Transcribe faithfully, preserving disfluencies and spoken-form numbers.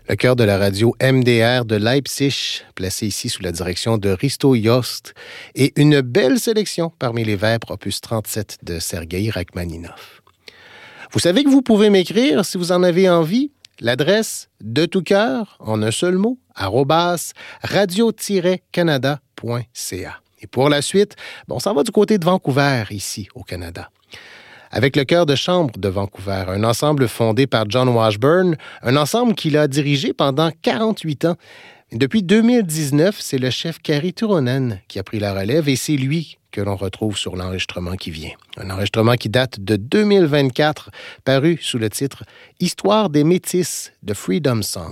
Le chœur de la radio M D R de Leipzig, placé ici sous la direction de Risto Jost, et une belle sélection parmi les Vêpres, opus trente-sept de Sergueï Rachmaninov. Vous savez que vous pouvez m'écrire si vous en avez envie. L'adresse de tout cœur, en un seul mot, arrobas radio tiret canada point c a. Et pour la suite, bon, on s'en va du côté de Vancouver, ici, au Canada. Avec le chœur de chambre de Vancouver, un ensemble fondé par John Washburn, un ensemble qu'il a dirigé pendant quarante-huit ans. Depuis deux mille dix-neuf, c'est le chef Kari Turunen qui a pris la relève et c'est lui que l'on retrouve sur l'enregistrement qui vient. Un enregistrement qui date de deux mille vingt-quatre, paru sous le titre « Histoire des Métis de Freedom Songs ».